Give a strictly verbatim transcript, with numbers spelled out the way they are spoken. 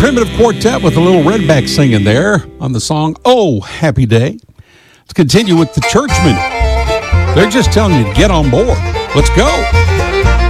Primitive Quartet with a little Redback singing there on the song Oh Happy Day. Let's continue with the Churchmen. They're just telling you to get on board. Let's go.